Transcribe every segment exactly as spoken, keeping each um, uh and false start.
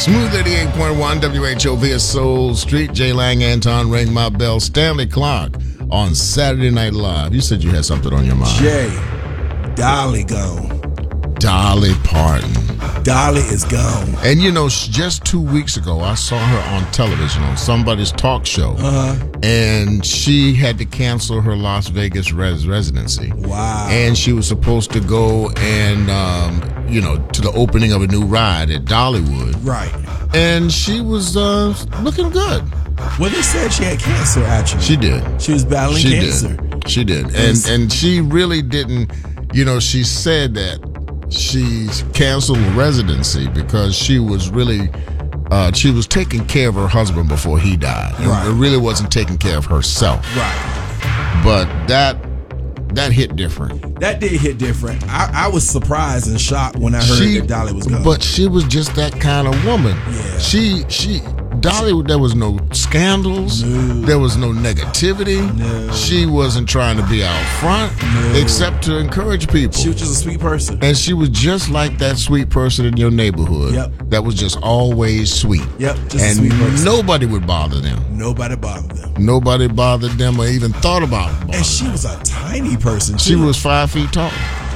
Smooth eighty-eight point one W H O V Soul Street. Jay Lang, Anton, Ring My Bell, Stanley Clark on Saturday Night Live. You said you had something on your mind. Jay, Dolly gone. Dolly Parton. Dolly is gone. And you know, just two weeks ago, I saw her on television on somebody's talk show. Uh-huh. And she had to cancel her Las Vegas res- residency. Wow. And she was supposed to go and, um, you know, to the opening of a new ride at Dollywood. Right. And she was uh, looking good. Well, they said she had cancer, actually. She did. She was battling she cancer. Did. She did. And, and she really didn't, you know, she said that she canceled residency because she was really, uh, she was taking care of her husband before he died. Right. It really wasn't taking care of herself. Right. But that that hit different. That did hit different. I, I was surprised and shocked when I heard She, that Dolly was gone. But she was just that kind of woman. Yeah. She, she, Dolly, there was no scandals. No. There was no negativity. No. She wasn't trying to be out front, No. except to encourage people. She was just a sweet person. And she was just like that sweet person in your neighborhood. Yep. That was just always sweet. Yep, just a and sweet person. Nobody would bother them. Nobody bothered them. Nobody bothered them or even thought about bothering And she them. was a tiny person, too. She was five feet tall.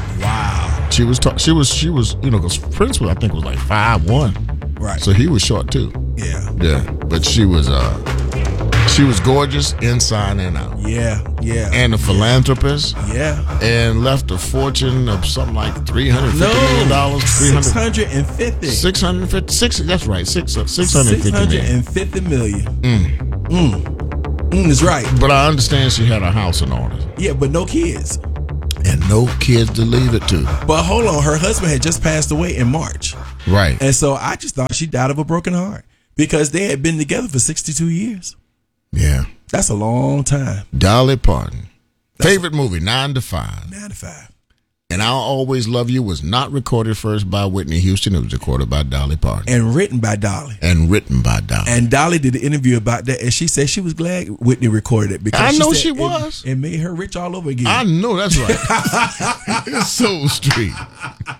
Wow. She was, ta- she was, she was, you know, because Prince was, I think, was like five one. Right. So he was short too. Yeah. Yeah. But she was, uh, she was gorgeous inside and out. Yeah. Yeah. And a philanthropist. Yeah. And left a fortune of something like three hundred fifty No. million dollars. six hundred fifty. six hundred fifty. Six, that's right. Six, uh, six hundred fifty million. six hundred fifty million. Mm. Mm. Mm, that's right. But I understand she had a house in order. Yeah, but no kids. And no kids to leave it to. But hold on, her husband had just passed away in March. Right. And so I just thought she died of a broken heart because they had been together for sixty-two years. Yeah. That's a long time. Dolly Parton. That's Favorite a- movie, Nine to Five. Nine to Five. And I'll Always Love You was not recorded first by Whitney Houston. It was recorded by Dolly Parton. And written by Dolly. And written by Dolly. And Dolly did an interview about that, and she said she was glad Whitney recorded it because I she know said she it, was. It made her rich all over again. I know that's right. It's Soul Street.